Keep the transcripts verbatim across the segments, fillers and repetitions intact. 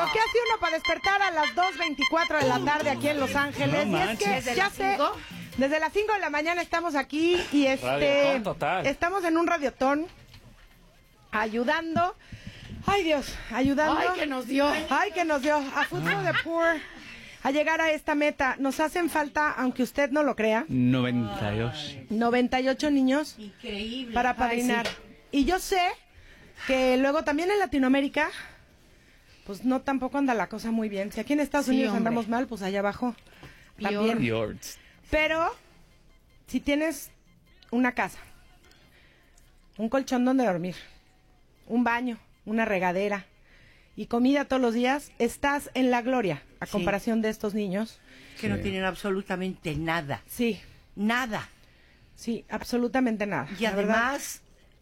¿qué hace uno para despertar a las dos veinticuatro de la tarde aquí en Los Ángeles? No y es que, manches. ya sé, desde las cinco de la mañana estamos aquí y este Radiotón total. estamos en un radiotón ayudando. Ay, Dios, ayudando. Ay, que nos dio. Ay, que nos dio a Food for the Poor a llegar a esta meta. Nos hacen falta, aunque usted no lo crea, noventa y ocho. noventa y ocho niños Increíble. para padrinar. Ay, sí. Y yo sé que luego también en Latinoamérica, pues no tampoco anda la cosa muy bien. Si aquí en Estados Sí, Unidos hombre. andamos mal, pues allá abajo Peor. también. Yords. Pero si tienes una casa, un colchón donde dormir, un baño, una regadera y comida todos los días, estás en la gloria a Sí. comparación de estos niños. Que no tienen absolutamente nada. Sí, Nada. sí, absolutamente nada. Y la verdad. además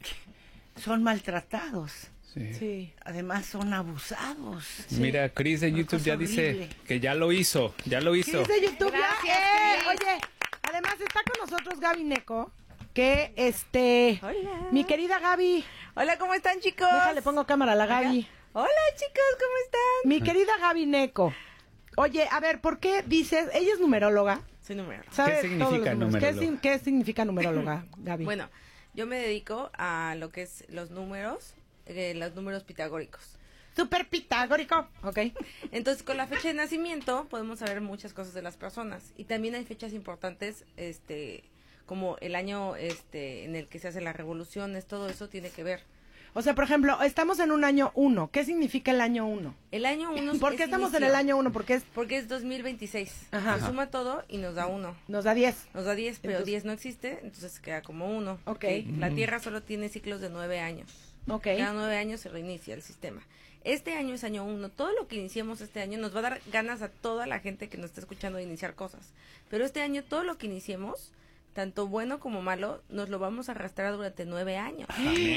son maltratados. Sí. Sí. Además son abusados. Mira, Chris de Una YouTube cosa ya dice horrible. que ya lo hizo, ya lo hizo. Chris de YouTube, ya. Gracias, ¡Eh! Chris. Oye, además está con nosotros Gaby Neco, que este, Hola. mi querida Gaby, Hola, ¿cómo están, chicos? déjale pongo cámara a la Gaby. Hola, chicos, ¿cómo están? Mi querida Gaby Neco. Oye, a ver, ¿por qué dices, ella es numeróloga? Soy número. ¿Sabe ¿Qué significa todos los números? ¿Qué, numeróloga? sin- qué significa numeróloga, Gaby? Bueno, yo me dedico a lo que es los números, eh, los números pitagóricos. Súper pitagórico. Ok. Entonces, con la fecha de nacimiento podemos saber muchas cosas de las personas. Y también hay fechas importantes, este, como el año este, en el que se hacen las revoluciones, todo eso tiene que ver. O sea, por ejemplo, estamos en un año uno. ¿Qué significa el año uno? El año uno ¿Por es qué estamos en inicio, el año uno? Porque es, Porque es dos mil veintiséis. Ajá. Se suma todo y nos da uno. nos da diez. Nos da diez, pero Entonces- diez no existe, entonces queda como uno. Ok. La Tierra solo tiene ciclos de nueve años. Ok. Cada nueve años se reinicia el sistema. Este año es año uno. Todo lo que iniciemos este año nos va a dar ganas a toda la gente que nos está escuchando de iniciar cosas. Pero este año todo lo que iniciemos, tanto bueno como malo, nos lo vamos a arrastrar durante nueve años.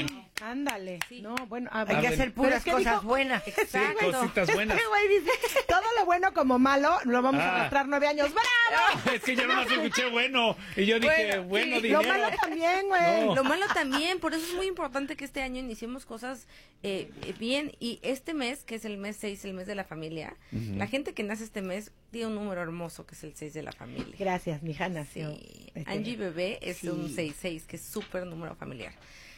Ándale. Sí. No, bueno, a Hay ver. que hacer Pero puras es que cosas dijo- buenas. Sí, Exacto. cositas buenas. Este güey dice, todo lo bueno como malo lo vamos a Ah. arrastrar nueve años. ¡Bravo! Es que yo nomás escuché bueno. Y yo dije, Bueno, bueno, sí. dinero. Lo malo también, güey. No. Lo malo también, por eso es muy importante que este año iniciemos cosas eh, eh, bien. Y este mes, que es el mes seis, el mes de la familia, la gente que nace este mes tiene un número hermoso, que es el seis de la familia. Gracias, mi Hanna. Sí, Este, Angie Bebé es Sí. un seis seis, que es súper número familiar.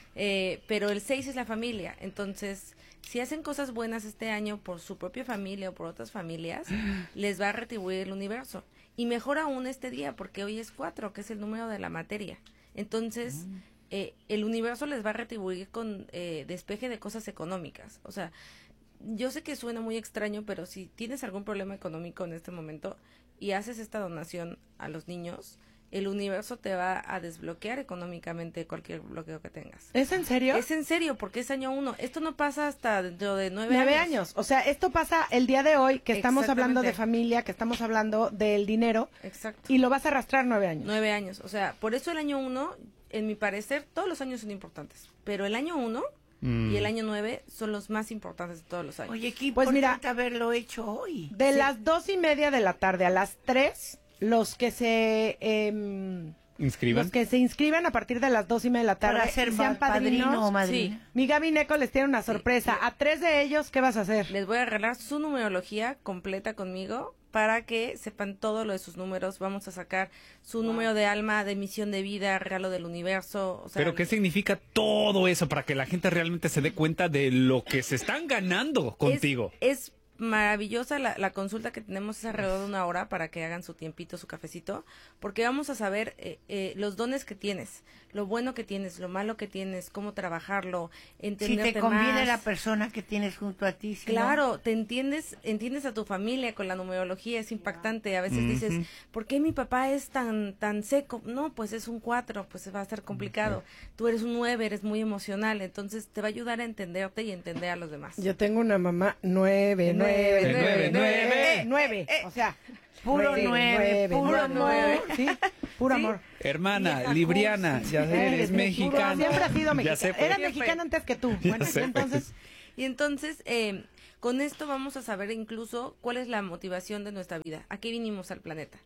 Eh, pero el seis es la familia, entonces si hacen cosas buenas este año por su propia familia o por otras familias, les va a retribuir el universo. Y mejor aún este día, porque hoy es cuatro, que es el número de la materia. Entonces, eh, el universo les va a retribuir con eh, despeje de cosas económicas. O sea, yo sé que suena muy extraño, pero si tienes algún problema económico en este momento y haces esta donación a los niños, el universo te va a desbloquear económicamente cualquier bloqueo que tengas. ¿Es en serio? Es en serio, porque es año uno. Esto no pasa hasta dentro de nueve, Nueve años. años. O sea, esto pasa el día de hoy, que estamos hablando de Exactamente. familia, que estamos hablando del dinero, Exacto. y lo vas a arrastrar nueve años. Nueve años. O sea, por eso el año uno, en mi parecer, todos los años son importantes. Pero el año uno Mm. y el año nueve son los más importantes de todos los años. Oye, qué Pues mira, importante haberlo hecho hoy. De las dos y media de la tarde a las tres, los que se em, ¿Inscriban? los que se inscriban a partir de las dos y media de la tarde Para ser y sean pa- padrino padrinos, o madrina. mi Gaby Neco les tiene una sorpresa. A tres de ellos, ¿qué vas a hacer? Les voy a regalar su numerología completa conmigo para que sepan todo lo de sus números. Vamos a sacar su número de alma, de misión de vida, regalo del universo. O sea, Pero ¿qué significa todo eso para que la gente realmente se dé cuenta de lo que se están ganando contigo? Es, es maravillosa la, la consulta que tenemos, es alrededor de una hora para que hagan su tiempito, su cafecito, porque vamos a saber eh, eh, los dones que tienes, lo bueno que tienes, lo malo que tienes, cómo trabajarlo, Si entenderte te conviene más. la persona que tienes junto a ti. si no- Claro, te entiendes, entiendes a tu familia con la numerología, es impactante. A veces dices, ¿por qué mi papá es tan tan seco? No, pues es un cuatro, pues va a ser complicado. Tú eres un nueve, eres muy emocional, entonces te va a ayudar a entenderte y entender a los demás. Yo tengo una mamá nueve, nueve, Nueve, nueve, nueve, nueve, nueve. nueve. O sea, Puro nueve, puro nueve. Sí, puro Sí. amor. Hermana, Vieja Libriana, cursi. ya Eres eres mexicana. Siempre has sido Ya mexicana. sé, pues. Era Siempre. mexicana antes que tú. Ya Bueno, sé, y entonces, Y entonces, eh, con esto vamos a saber incluso cuál es la motivación de nuestra vida, a qué vinimos al planeta.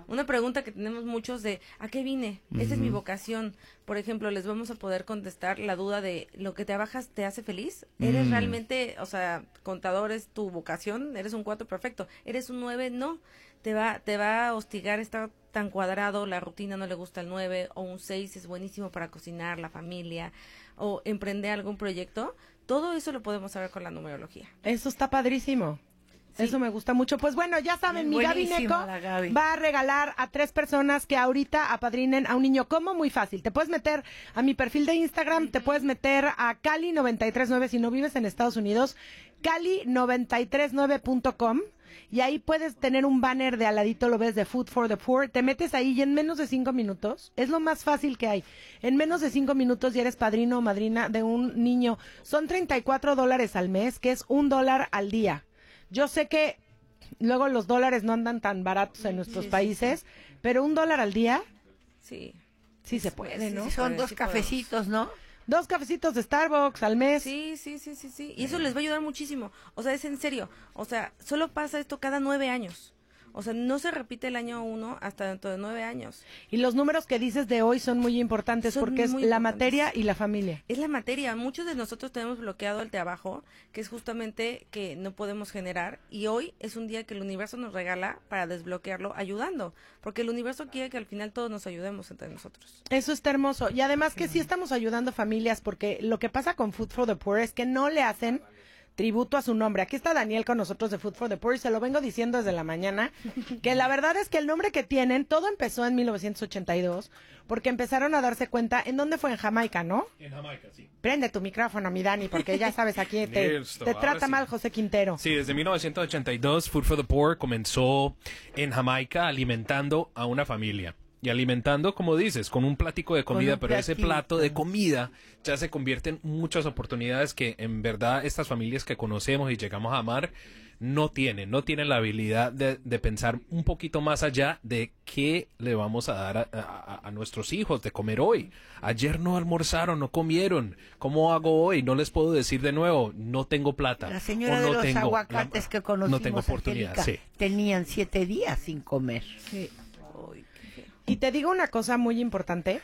Una pregunta que tenemos muchos de, ¿a qué vine? Esa uh-huh. es mi vocación. Por ejemplo, les vamos a poder contestar la duda de, ¿lo que trabajas te hace feliz? ¿Eres mm. realmente, o sea, contador es tu vocación? ¿Eres un cuatro? Perfecto. ¿Eres un nueve? No. Te va, te va a hostigar estar tan cuadrado, la rutina no le gusta el nueve, o un seis es buenísimo para cocinar, la familia, o emprender algún proyecto. Todo eso lo podemos saber con la numerología. Eso está padrísimo. Sí. Eso me gusta mucho. Pues bueno, ya saben, mi Gaby Neco va a regalar a tres personas que ahorita apadrinen a un niño. ¿Cómo? Muy fácil. Te puedes meter a mi perfil de Instagram, te puedes meter a Cali noventa y tres nueve si no vives en Estados Unidos, Cali noventa y tres nueve punto com, y ahí puedes tener un banner de al ladito, lo ves, de Food for the Poor. Te metes ahí y en menos de cinco minutos, es lo más fácil que hay. En menos de cinco minutos ya eres padrino o madrina de un niño. Son treinta y cuatro dólares al mes, que es un dólar al día. Yo sé que luego los dólares no andan tan baratos en nuestros sí, países, sí, sí. pero un dólar al día, sí, sí se puede, ¿no? Sí, son dos sí cafecitos, ¿no? Dos cafecitos de Starbucks al mes. Sí, sí, sí, sí, sí. Y eso les va a ayudar muchísimo. O sea, es en serio. O sea, solo pasa esto cada nueve años. O sea, no se repite el año uno hasta dentro de nueve años. Y los números que dices de hoy son muy importantes son porque es la importantes. materia y la familia. Es la materia. Muchos de nosotros tenemos bloqueado el trabajo, que es justamente que no podemos generar. Y hoy es un día que el universo nos regala para desbloquearlo ayudando. Porque el universo quiere que al final todos nos ayudemos entre nosotros. Eso está hermoso. Y además que sí estamos ayudando familias, porque lo que pasa con Food for the Poor es que no le hacen tributo a su nombre. Aquí está Daniel con nosotros de Food for the Poor y se lo vengo diciendo desde la mañana, que la verdad es que el nombre que tienen, todo empezó en mil novecientos ochenta y dos, porque empezaron a darse cuenta, ¿en dónde fue? En Jamaica, ¿no? En Jamaica, sí. Prende tu micrófono, mi Dani, porque ya sabes, aquí te, Listo, te trata sí. mal José Quintero. Sí, desde mil novecientos ochenta y dos, Food for the Poor comenzó en Jamaica alimentando a una familia. Y alimentando, como dices, con un platico de comida, pero platito. Ese plato de comida ya se convierte en muchas oportunidades que en verdad estas familias que conocemos y llegamos a amar no tienen, no tienen la habilidad de, de pensar un poquito más allá de qué le vamos a dar a, a, a nuestros hijos de comer hoy. Ayer no almorzaron, no comieron, ¿cómo hago hoy? No les puedo decir de nuevo, no tengo plata. La señora o no de los tengo, aguacates la, que conocimos, no tengo oportunidad, Angélica, sí. tenían siete días sin comer. Sí. Y te digo una cosa muy importante,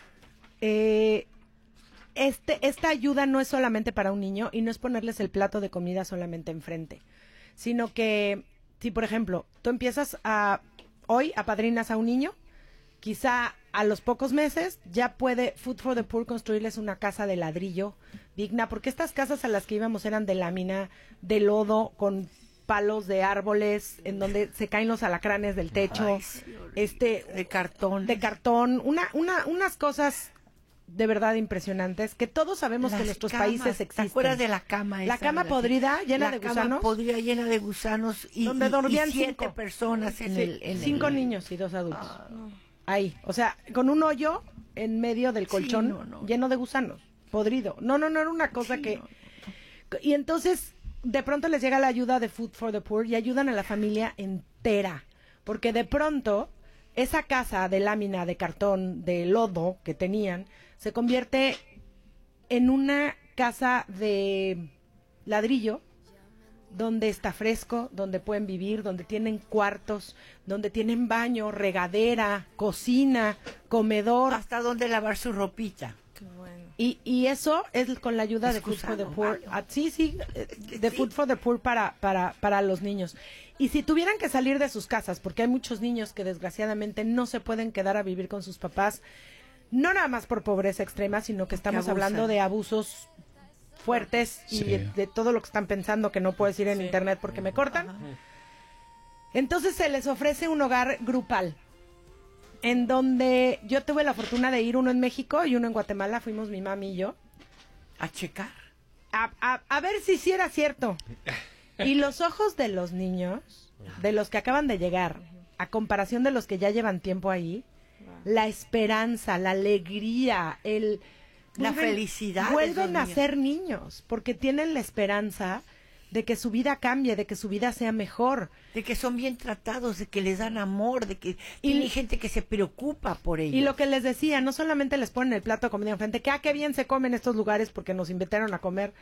eh, este, esta ayuda no es solamente para un niño y no es ponerles el plato de comida solamente enfrente, sino que si, por ejemplo, tú empiezas a, hoy apadrinas a un niño, quizá a los pocos meses ya puede Food for the Poor construirles una casa de ladrillo digna, porque estas casas a las que íbamos eran de lámina, de lodo, con palos de árboles en donde se caen los alacranes del techo. Ay, sí, este de cartón de cartón una una unas cosas de verdad impresionantes que todos sabemos Las que en nuestros camas, países existen. ¿Te acuerdas de la cama esa, la cama podrida llena la de cama gusanos podrida llena de gusanos y, donde y, dormían y siete cinco personas en sí, el en cinco el... niños y dos adultos ah, no. ahí, o sea, con un hoyo en medio del colchón sí, no, no. lleno de gusanos, podrido. No, no, no era una cosa sí, que no, no. Y entonces de pronto les llega la ayuda de Food for the Poor y ayudan a la familia entera, porque de pronto esa casa de lámina, de cartón, de lodo que tenían, se convierte en una casa de ladrillo, donde está fresco, donde pueden vivir, donde tienen cuartos, donde tienen baño, regadera, cocina, comedor. Hasta donde lavar su ropita. Bueno. Y, y eso es con la ayuda es de Food for the Poor. Ah, sí, sí, de sí. Food for the Poor para, para, para los niños. Y si tuvieran que salir de sus casas, porque hay muchos niños que desgraciadamente no se pueden quedar a vivir con sus papás, no nada más por pobreza extrema, sino que estamos hablando de abusos fuertes y sí. de, de todo lo que están pensando que no puedo decir en sí. internet porque me cortan. Ajá. Entonces se les ofrece un hogar grupal, en donde yo tuve la fortuna de ir, uno en México y uno en Guatemala, fuimos mi mami y yo. A checar. A, a, a ver si sí era cierto. Y los ojos de los niños, de los que acaban de llegar, a comparación de los que ya llevan tiempo ahí, la esperanza, la alegría, el... La vuelven, felicidad. Vuelven a ser niños, porque tienen la esperanza de que su vida cambie, de que su vida sea mejor. De que son bien tratados, de que les dan amor, de que tiene gente que se preocupa por ellos. Y lo que les decía, no solamente les ponen el plato de comida enfrente, que ah, qué bien se come en estos lugares porque nos invitaron a comer.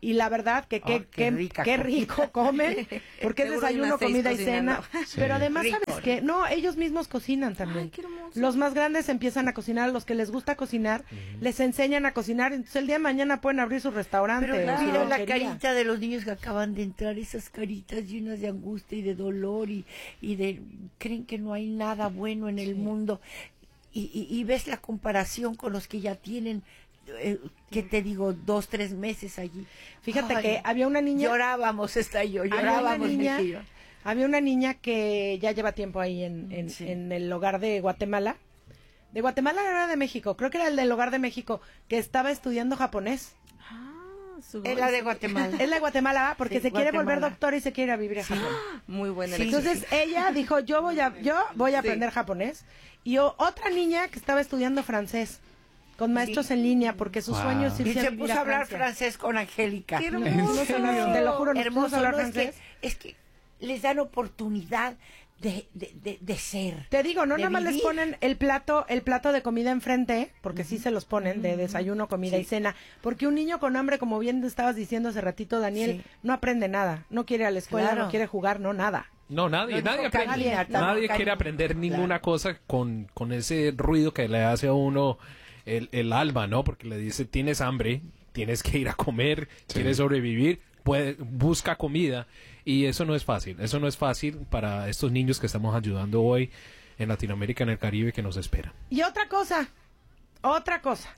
y la verdad que qué, Oh, qué qué, rica qué comida. rico comen, porque es Seguro hay desayuno, unas seis comida y cocinando. cena. Sí. Pero además, Rico. ¿sabes qué? No, ellos mismos cocinan también. Ay, qué hermoso. Los más grandes empiezan a cocinar, los que les gusta cocinar, les enseñan a cocinar, entonces el día de mañana pueden abrir su restaurante. Pero o su mira la lonchería. carita de los niños que acaban de entrar, esas caritas llenas de angustia y de dolor y, y de creen que no hay nada bueno en el mundo y, y, y ves la comparación con los que ya tienen, eh, ¿qué te digo? Dos, tres meses allí. Fíjate Ay, que había una niña, llorábamos, está yo, había una llorábamos. niña, Mejillo. había una niña que ya lleva tiempo ahí en, en, Sí. en el hogar de Guatemala. De Guatemala era de México, creo que era el del hogar de México, que estaba estudiando japonés. Ah, su- Es la de Guatemala. Es la de Guatemala, ¿va? porque Sí, se quiere Guatemala. volver doctor y se quiere ir a vivir a Japón. Muy buena Sí. elección. Entonces ella dijo, yo voy a, yo voy a Sí. aprender japonés. Y o- otra niña que estaba estudiando francés, con maestros en línea, porque su Wow. sueño es Y irse a se vivir puso a hablar Francia. francés con Angélica. Qué Nos hermoso. pusimos a hablar- Te lo juro, nos pusimos Hermoso, a hablar ¿no? Es que, francés. es que les dan oportunidad de, de, de, de ser. Te digo, no de nada más les vivir. ponen el plato, el plato de comida enfrente, porque sí se los ponen de desayuno, comida y cena, porque un niño con hambre, como bien estabas diciendo hace ratito, Daniel, Sí. no aprende nada, no quiere ir a la escuela, Claro. no quiere jugar, no nada. No, nadie, No nadie dijo aprende. Karina, Nadie tampoco quiere Karina. aprender ninguna Claro. cosa con, con ese ruido que le hace a uno el, el alma, ¿no? Porque le dice, tienes hambre, tienes que ir a comer, Sí. quieres sobrevivir, puede, busca comida. Y eso no es fácil. Eso no es fácil para estos niños que estamos ayudando hoy en Latinoamérica, en el Caribe, que nos esperan. Y otra cosa, otra cosa,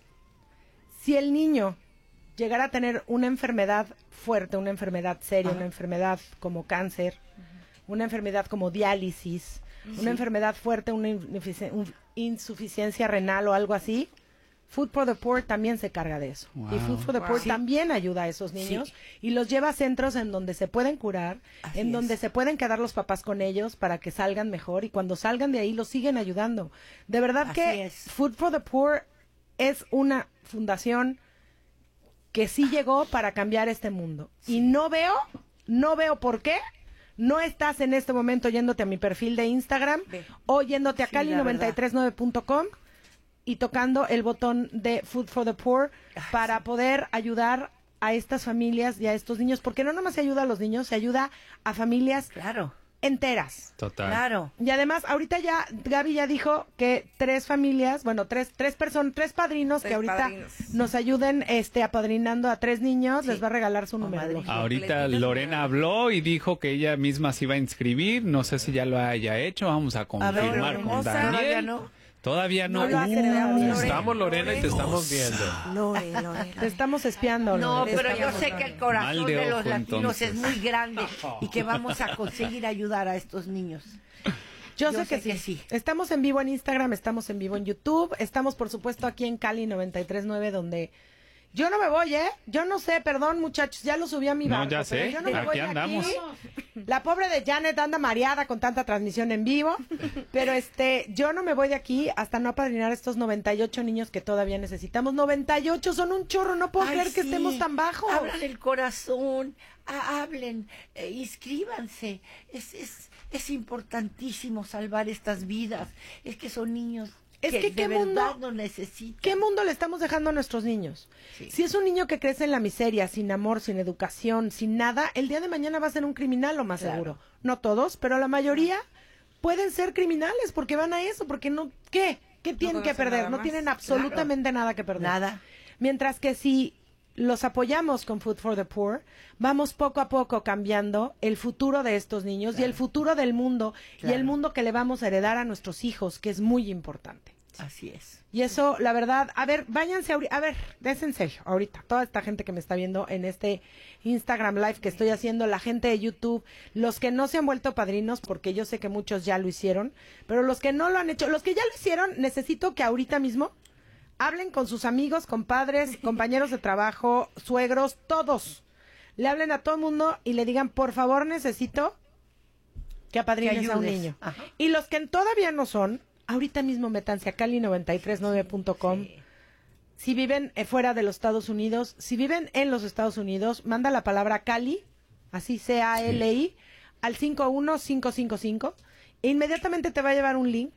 si el niño llegara a tener una enfermedad fuerte, una enfermedad seria, una enfermedad como cáncer, una enfermedad como diálisis, una enfermedad fuerte, una insufici- un- insuficiencia renal o algo así, Food for the Poor también se carga de eso. Wow. Y Food for the Wow. Poor Sí. también ayuda a esos niños y los lleva a centros en donde se pueden curar, Así en donde es. se pueden quedar los papás con ellos para que salgan mejor y cuando salgan de ahí los siguen ayudando. De verdad Así que es. Food for the Poor es una fundación que sí llegó para cambiar este mundo. Y no veo, no veo por qué no estás en este momento yéndote a mi perfil de Instagram Ve. o yéndote a Sí, cali la noventa y tres nueve punto com y tocando el botón de Food for the Poor para poder ayudar a estas familias y a estos niños, porque no nomás se ayuda a los niños, se ayuda a familias Claro, enteras. Total. claro. Y además, ahorita ya, Gaby ya dijo que tres familias, bueno, tres, tres personas, tres padrinos Tres que ahorita padrinos. nos ayuden, este, apadrinando a tres niños, Sí. les va a regalar su O número. madrina. Ahorita Les quitas Lorena una- habló y dijo que ella misma se iba a inscribir. No sé si ya lo haya hecho. Vamos a confirmar con hermosa. Daniel. Todavía no. Todavía no. No lo hace, Uh, Lorena. Estamos, Lorena, y te estamos viendo. Lore, Lore, Lore. Te estamos espiando. No, Lore. pero yo estamos sé que el hablando. corazón Mal de de los ojo, latinos entonces. es muy grande y que vamos a conseguir ayudar a estos niños. Yo, Yo sé, que, sé que sí. sí. Estamos en vivo en Instagram, estamos en vivo en YouTube, estamos por supuesto aquí en Cali noventa y tres nueve donde yo no me voy, ¿eh? Yo no sé, perdón muchachos, ya lo subí a mi No, barco. ya pero sé, yo no me aquí voy de andamos. La pobre de Janet anda mareada con tanta transmisión en vivo, pero este, yo no me voy de aquí hasta no apadrinar a estos noventa y ocho niños que todavía necesitamos. noventa y ocho son un chorro, no puedo Ay, creer que sí. estemos tan bajos. Abran el corazón, ha- hablen, eh, inscríbanse. Es, es, es importantísimo salvar estas vidas. Es que son niños Es que, que de qué verdad mundo- nos necesitan. ¿Qué mundo le estamos dejando a nuestros niños? Sí. Si es un niño que crece en la miseria, sin amor, sin educación, sin nada, el día de mañana va a ser un criminal, lo más Claro. seguro. No todos, pero la mayoría pueden ser criminales porque van a eso, porque no, ¿qué? ¿Qué tienen que conocen perder? nada No más. tienen absolutamente nada que perder. Nada. Mientras que si los apoyamos con Food for the Poor, vamos poco a poco cambiando el futuro de estos niños y el futuro del mundo y Claro. el mundo que le vamos a heredar a nuestros hijos, que es muy importante. Así es. Y eso, la verdad, a ver, váyanse, ahori- a ver, es en serio, ahorita, toda esta gente que me está viendo en este Instagram Live que estoy haciendo, la gente de YouTube, los que no se han vuelto padrinos, porque yo sé que muchos ya lo hicieron, pero los que no lo han hecho, los que ya lo hicieron, necesito que ahorita mismo hablen con sus amigos, compadres, compañeros de trabajo, suegros, todos. Le hablen a todo el mundo y le digan, por favor, necesito que apadrines Que a un ayudes. niño. Ajá. Y los que todavía no son, ahorita mismo métanse a cali noventa y tres nueve punto com. Sí. Si viven eh, fuera de los Estados Unidos, si viven en los Estados Unidos, manda la palabra Cali, así C A L I, al cinco uno cinco cinco cinco e inmediatamente te va a llevar un link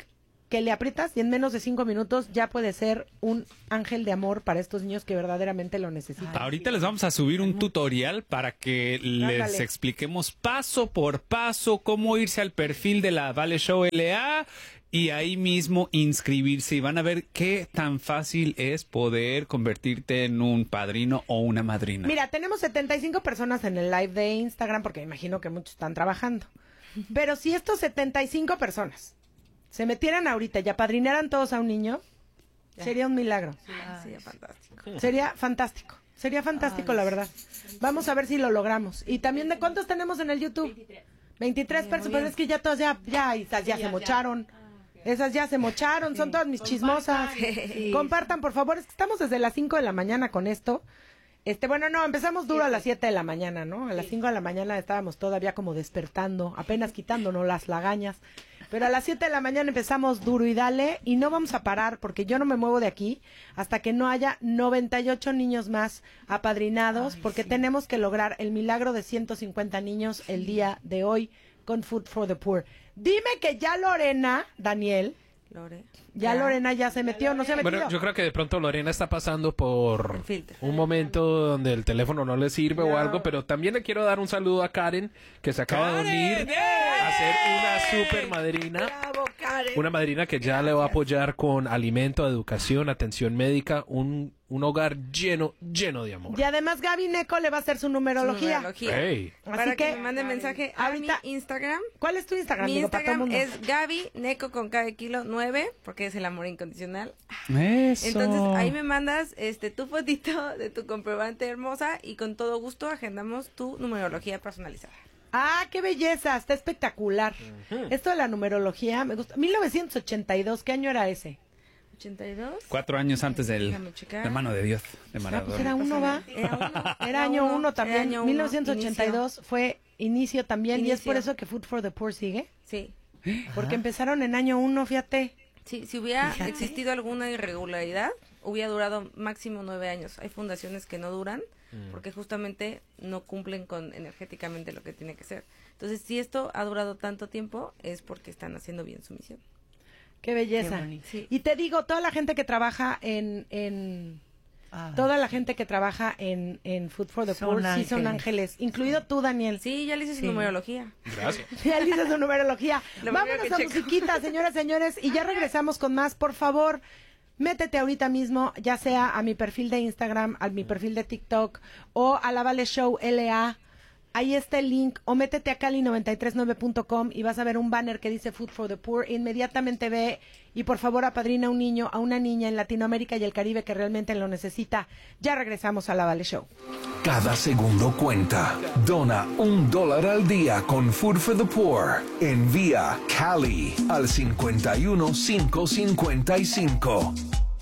que le aprietas y en menos de cinco minutos ya puede ser un ángel de amor para estos niños que verdaderamente lo necesitan. Ahorita les vamos a subir un tutorial para que les Ándale. expliquemos paso por paso cómo irse al perfil de la Vale Show L A y ahí mismo inscribirse, y van a ver qué tan fácil es poder convertirte en un padrino o una madrina. Mira, tenemos setenta y cinco personas en el live de Instagram, porque me imagino que muchos están trabajando. Pero si estos setenta y cinco personas se metieran ahorita y apadrinaran todos a un niño, Ya. sería un milagro. Sí, sería fantástico. Sería fantástico. Sería fantástico, la verdad. Vamos a ver si lo logramos. Y también, ¿de cuántos tenemos en el YouTube? veintitrés personas, pero es que ya todas ya, ya, esas ya se mocharon. Esas ya se mocharon, son todas mis chismosas. Sí. Compartan, por favor, es que estamos desde las cinco de la mañana con esto. Este, bueno, no, empezamos duro a las siete de la mañana, ¿no? A las cinco de la mañana estábamos todavía como despertando, apenas quitándonos las lagañas. Pero a las siete de la mañana empezamos duro y dale, y no vamos a parar porque yo no me muevo de aquí hasta que no haya noventa y ocho niños más apadrinados, Ay, porque sí. tenemos que lograr el milagro de ciento cincuenta niños el día de hoy con Food for the Poor. Dime que ya Lorena, Daniel, Lore. ya Lorena ya se metió, no se ha metido. Bueno, yo creo que de pronto Lorena está pasando por El filtro. un momento donde el teléfono no le sirve o algo, pero también le quiero dar un saludo a Karen, que se acaba de unir a ser una super madrina. Bravo, Karen. Una madrina que ya le va a apoyar con alimento, educación, atención médica, un, un hogar lleno, lleno de amor. Y además Gaby Neco le va a hacer su Su numerología. numerología. Hey. Así Para que, que, me mande mensaje a ahorita- mi Instagram. ¿cuál es tu Instagram? Mi Digo, para todo el Instagram mundo. es Gaby Neco con cada kilo nueve, porque es el amor incondicional. Eso. Entonces ahí me mandas este tu fotito de tu comprobante hermosa y con todo gusto agendamos tu numerología personalizada. Ah, qué belleza, está espectacular. Esto de la numerología me gusta. mil novecientos ochenta y dos, ¿qué año era ese? ochenta y dos. Cuatro años antes del Déjame checar. la mano de Dios de Ah, Maradona. pues era uno, ¿va? Era uno. Era año uno también. Era año uno, mil novecientos ochenta y dos fue inicio también, y es por Inicio. eso que Food for the Poor sigue. Sí. Porque empezaron en año uno, fíjate. Sí, si hubiera Fíjate. existido alguna irregularidad, hubiera durado máximo nueve años. Hay fundaciones que no duran porque justamente no cumplen con energéticamente lo que tiene que ser. Entonces, si esto ha durado tanto tiempo, es porque están haciendo bien su misión. Qué belleza. Qué bonito. Sí. Y te digo, toda la gente que trabaja en... en Ay, toda la gente que trabaja en, en Food for the Son Poor sí son ángeles, incluido tú, Daniel. Sí, ya le hice su Sí. numerología. Gracias. Ya dice su numerología. Lo Vámonos primero a que checo. musiquita, señoras, señores, y ya regresamos con más. Por favor, métete ahorita mismo, ya sea a mi perfil de Instagram, a mi perfil de TikTok o a la Vale Show L A. Ahí está el link, o métete a cali noventa y tres nueve punto com y vas a ver un banner que dice Food for the Poor. Inmediatamente ve y por favor apadrina a un niño, a una niña en Latinoamérica y el Caribe que realmente lo necesita. Ya regresamos a la Vale Show. Cada segundo cuenta. Dona un dólar al día con Food for the Poor. Envía Cali al cinco uno cinco cinco cinco.